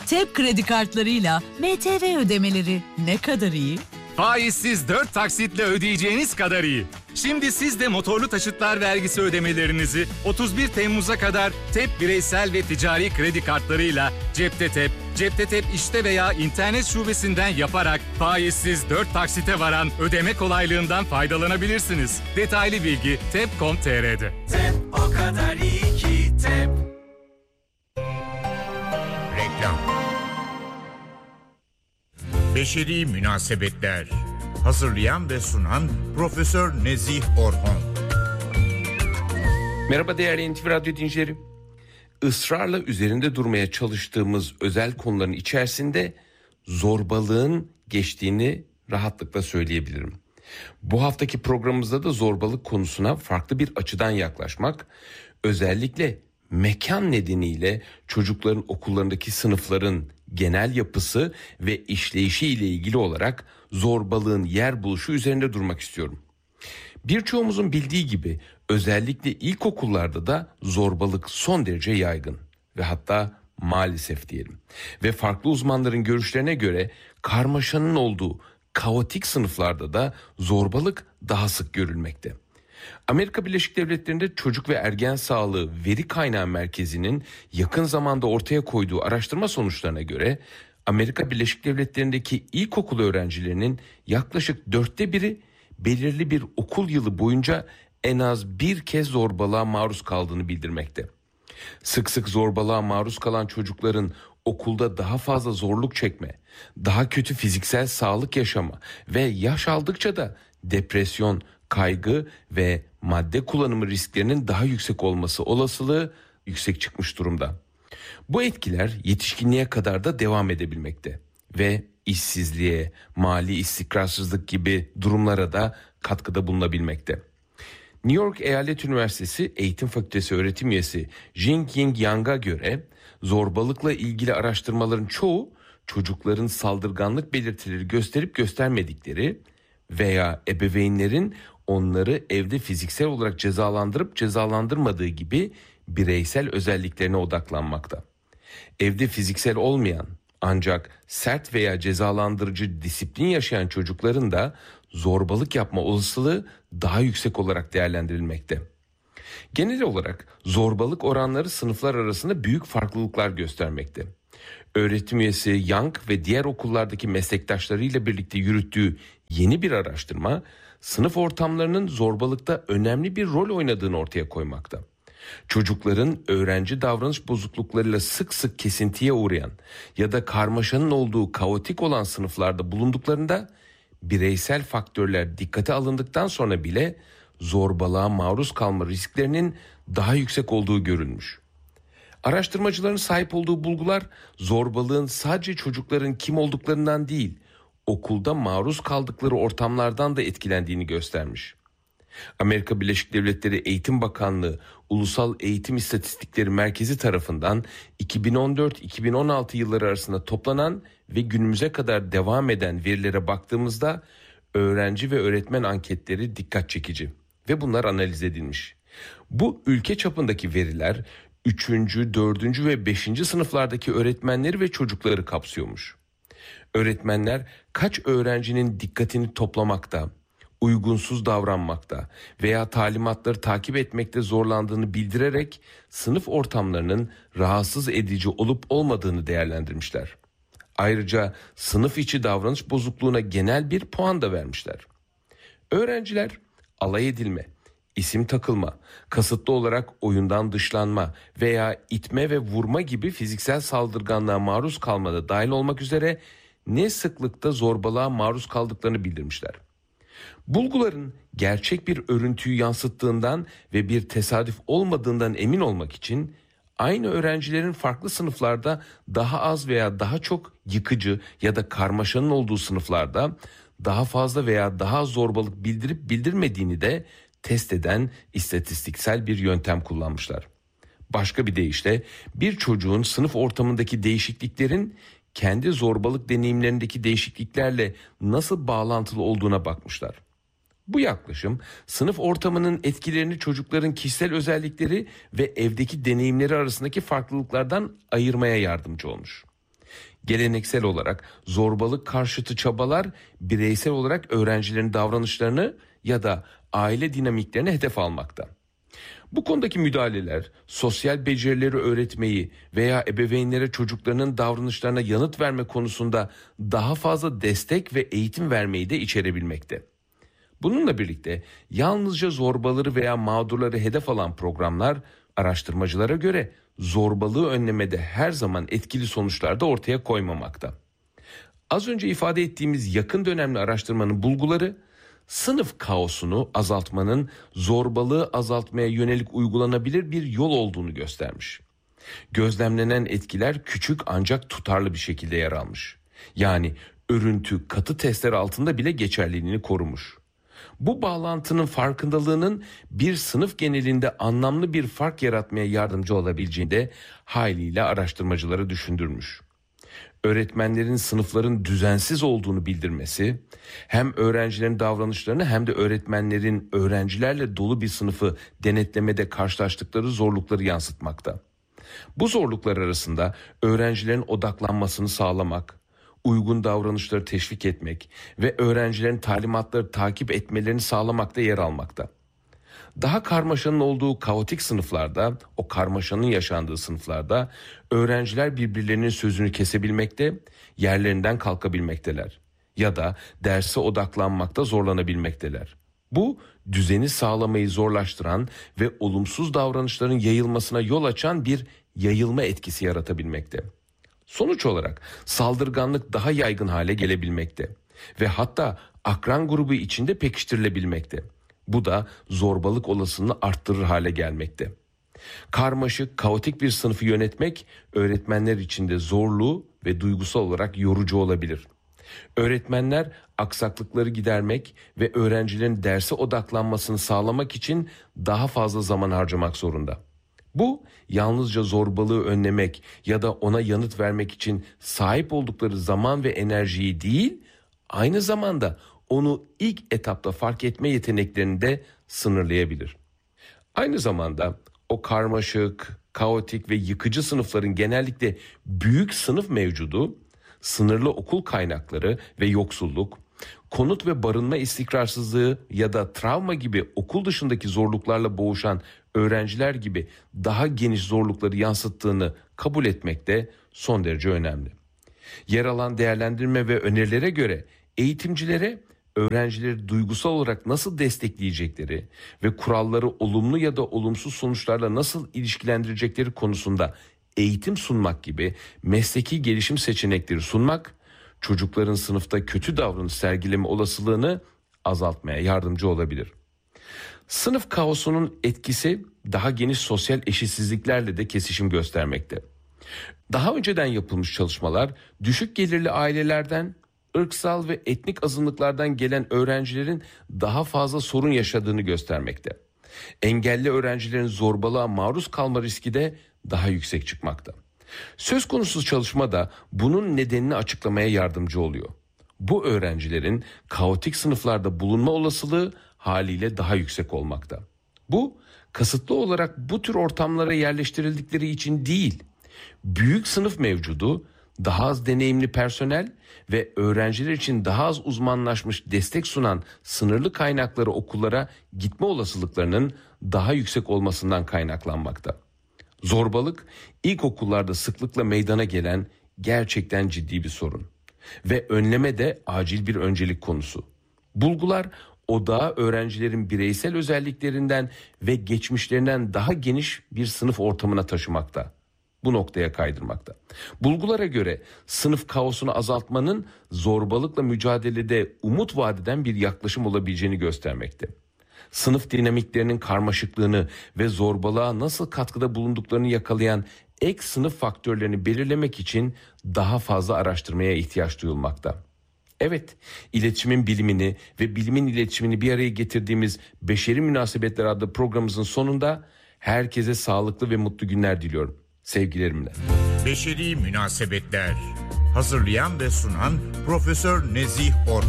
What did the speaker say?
TEP kredi kartlarıyla MTV ödemeleri ne kadar iyi? Faizsiz 4 taksitle ödeyeceğiniz kadar iyi. Şimdi siz de motorlu taşıtlar vergisi ödemelerinizi 31 Temmuz'a kadar TEP bireysel ve ticari kredi kartlarıyla Cepte TEP işte veya internet şubesinden yaparak faizsiz 4 taksite varan ödeme kolaylığından faydalanabilirsiniz. Detaylı bilgi tep.com.tr'de. TEP o kadar iyi ki TEP. Reklam. Beşeri Münasebetler. Hazırlayan ve sunan Profesör Nezih Orhon. Merhaba değerli NTV Radyo dinleyicileri. Israrla üzerinde durmaya çalıştığımız özel konuların içerisinde zorbalığın geçtiğini rahatlıkla söyleyebilirim. Bu haftaki programımızda da zorbalık konusuna farklı bir açıdan yaklaşmak, özellikle mekan nedeniyle çocukların okullarındaki sınıfların genel yapısı ve işleyişi ile ilgili olarak zorbalığın yer buluşu üzerinde durmak istiyorum. Birçoğumuzun bildiği gibi özellikle ilkokullarda da zorbalık son derece yaygın ve hatta maalesef diyelim. Ve farklı uzmanların görüşlerine göre karmaşanın olduğu kaotik sınıflarda da zorbalık daha sık görülmekte. Amerika Birleşik Devletleri'nde Çocuk ve Ergen Sağlığı Veri Kaynağı Merkezi'nin yakın zamanda ortaya koyduğu araştırma sonuçlarına göre Amerika Birleşik Devletleri'ndeki ilkokul öğrencilerinin yaklaşık 1/4'ü belirli bir okul yılı boyunca en az bir kez zorbalığa maruz kaldığını bildirmekte. Sık sık zorbalığa maruz kalan çocukların okulda daha fazla zorluk çekme, daha kötü fiziksel sağlık yaşama ve yaş aldıkça da depresyon, kaygı ve madde kullanımı risklerinin daha yüksek olması olasılığı yüksek çıkmış durumda. Bu etkiler yetişkinliğe kadar da devam edebilmekte ve işsizliğe, mali istikrarsızlık gibi durumlara da katkıda bulunabilmekte. New York Eyalet Üniversitesi Eğitim Fakültesi öğretim üyesi Jing-Ying Yang'a göre zorbalıkla ilgili araştırmaların çoğu çocukların saldırganlık belirtileri gösterip göstermedikleri veya ebeveynlerin onları evde fiziksel olarak cezalandırıp cezalandırmadığı gibi bireysel özelliklerine odaklanmakta. Evde fiziksel olmayan ancak sert veya cezalandırıcı disiplin yaşayan çocukların da zorbalık yapma olasılığı daha yüksek olarak değerlendirilmekte. Genel olarak zorbalık oranları sınıflar arasında büyük farklılıklar göstermekte. Öğretim üyesi Young ve diğer okullardaki meslektaşlarıyla birlikte yürüttüğü yeni bir araştırma, sınıf ortamlarının zorbalıkta önemli bir rol oynadığını ortaya koymakta. Çocukların öğrenci davranış bozukluklarıyla sık sık kesintiye uğrayan ya da karmaşanın olduğu kaotik olan sınıflarda bulunduklarında bireysel faktörler dikkate alındıktan sonra bile zorbalığa maruz kalma risklerinin daha yüksek olduğu görülmüş. Araştırmacıların sahip olduğu bulgular zorbalığın sadece çocukların kim olduklarından değil, okulda maruz kaldıkları ortamlardan da etkilendiğini göstermiş. Amerika Birleşik Devletleri Eğitim Bakanlığı Ulusal Eğitim İstatistikleri Merkezi tarafından 2014-2016 yılları arasında toplanan ve günümüze kadar devam eden verilere baktığımızda öğrenci ve öğretmen anketleri dikkat çekici ve bunlar analiz edilmiş. Bu ülke çapındaki veriler 3., 4. ve 5. sınıflardaki öğretmenleri ve çocukları kapsıyormuş. Öğretmenler kaç öğrencinin dikkatini toplamakta, uygunsuz davranmakta veya talimatları takip etmekte zorlandığını bildirerek sınıf ortamlarının rahatsız edici olup olmadığını değerlendirmişler. Ayrıca sınıf içi davranış bozukluğuna genel bir puan da vermişler. Öğrenciler alay edilme, isim takılma, kasıtlı olarak oyundan dışlanma veya itme ve vurma gibi fiziksel saldırganlığa maruz kalmada dahil olmak üzere ne sıklıkta zorbalığa maruz kaldıklarını bildirmişler. Bulguların gerçek bir örüntüyü yansıttığından ve bir tesadüf olmadığından emin olmak için aynı öğrencilerin farklı sınıflarda daha az veya daha çok yıkıcı ya da karmaşanın olduğu sınıflarda daha fazla veya daha az zorbalık bildirip bildirmediğini de test eden istatistiksel bir yöntem kullanmışlar. Başka bir deyişle bir çocuğun sınıf ortamındaki değişikliklerin kendi zorbalık deneyimlerindeki değişikliklerle nasıl bağlantılı olduğuna bakmışlar. Bu yaklaşım sınıf ortamının etkilerini çocukların kişisel özellikleri ve evdeki deneyimleri arasındaki farklılıklardan ayırmaya yardımcı olmuş. Geleneksel olarak zorbalık karşıtı çabalar bireysel olarak öğrencilerin davranışlarını ya da aile dinamiklerini hedef almakta. Bu konudaki müdahaleler sosyal becerileri öğretmeyi veya ebeveynlere çocuklarının davranışlarına yanıt verme konusunda daha fazla destek ve eğitim vermeyi de içerebilmekte. Bununla birlikte yalnızca zorbaları veya mağdurları hedef alan programlar araştırmacılara göre zorbalığı önlemede her zaman etkili sonuçlar da ortaya koymamakta. Az önce ifade ettiğimiz yakın dönemli araştırmanın bulguları sınıf kaosunu azaltmanın zorbalığı azaltmaya yönelik uygulanabilir bir yol olduğunu göstermiş. Gözlemlenen etkiler küçük ancak tutarlı bir şekilde yer almış. Yani örüntü katı testler altında bile geçerliliğini korumuş. Bu bağlantının farkındalığının bir sınıf genelinde anlamlı bir fark yaratmaya yardımcı olabileceğini de haliyle araştırmacıları düşündürmüş. Öğretmenlerin sınıfların düzensiz olduğunu bildirmesi, hem öğrencilerin davranışlarını hem de öğretmenlerin öğrencilerle dolu bir sınıfı denetlemede karşılaştıkları zorlukları yansıtmakta. Bu zorluklar arasında öğrencilerin odaklanmasını sağlamak, uygun davranışları teşvik etmek ve öğrencilerin talimatları takip etmelerini sağlamakta yer almakta. Daha karmaşanın olduğu kaotik sınıflarda, o karmaşanın yaşandığı sınıflarda öğrenciler birbirlerinin sözünü kesebilmekte, yerlerinden kalkabilmekteler ya da derse odaklanmakta zorlanabilmekteler. Bu düzeni sağlamayı zorlaştıran ve olumsuz davranışların yayılmasına yol açan bir yayılma etkisi yaratabilmekte. Sonuç olarak saldırganlık daha yaygın hale gelebilmekte ve hatta akran grubu içinde pekiştirilebilmekte. Bu da zorbalık olasılığını arttırır hale gelmekte. Karmaşık, kaotik bir sınıfı yönetmek öğretmenler için de zorlu ve duygusal olarak yorucu olabilir. Öğretmenler aksaklıkları gidermek ve öğrencilerin derse odaklanmasını sağlamak için daha fazla zaman harcamak zorunda. Bu yalnızca zorbalığı önlemek ya da ona yanıt vermek için sahip oldukları zaman ve enerjiyi değil, aynı zamanda onu ilk etapta fark etme yeteneklerini de sınırlayabilir. Aynı zamanda o karmaşık, kaotik ve yıkıcı sınıfların genellikle büyük sınıf mevcudu, sınırlı okul kaynakları ve yoksulluk, konut ve barınma istikrarsızlığı ya da travma gibi okul dışındaki zorluklarla boğuşan öğrenciler gibi daha geniş zorlukları yansıttığını kabul etmek de son derece önemli. Yer alan değerlendirme ve önerilere göre eğitimcilere öğrencileri duygusal olarak nasıl destekleyecekleri ve kuralları olumlu ya da olumsuz sonuçlarla nasıl ilişkilendirecekleri konusunda eğitim sunmak gibi mesleki gelişim seçenekleri sunmak, çocukların sınıfta kötü davranış sergileme olasılığını azaltmaya yardımcı olabilir. Sınıf kaosunun etkisi daha geniş sosyal eşitsizliklerle de kesişim göstermekte. Daha önceden yapılmış çalışmalar düşük gelirli ailelerden, ırksal ve etnik azınlıklardan gelen öğrencilerin daha fazla sorun yaşadığını göstermekte. Engelli öğrencilerin zorbalığa maruz kalma riski de daha yüksek çıkmakta. Söz konusu çalışma da bunun nedenini açıklamaya yardımcı oluyor. Bu öğrencilerin kaotik sınıflarda bulunma olasılığı haliyle daha yüksek olmakta. Bu kasıtlı olarak bu tür ortamlara yerleştirildikleri için değil, büyük sınıf mevcudu, daha az deneyimli personel ve öğrenciler için daha az uzmanlaşmış destek sunan sınırlı kaynakları okullara gitme olasılıklarının daha yüksek olmasından kaynaklanmakta. Zorbalık ilkokullarda sıklıkla meydana gelen gerçekten ciddi bir sorun ve önleme de acil bir öncelik konusu. Bulgular odağı öğrencilerin bireysel özelliklerinden ve geçmişlerinden daha geniş bir sınıf ortamına taşımakta. Bu noktaya kaydırmakta. Bulgulara göre sınıf kaosunu azaltmanın zorbalıkla mücadelede umut vadeden bir yaklaşım olabileceğini göstermekte. Sınıf dinamiklerinin karmaşıklığını ve zorbalığa nasıl katkıda bulunduklarını yakalayan ek sınıf faktörlerini belirlemek için daha fazla araştırmaya ihtiyaç duyulmakta. Evet, iletişimin bilimini ve bilimin iletişimini bir araya getirdiğimiz Beşeri Münasebetler adlı programımızın sonunda herkese sağlıklı ve mutlu günler diliyorum. Sevgilerimle. Beşeri Münasebetler. Hazırlayan ve sunan Profesör Nezih Orhon.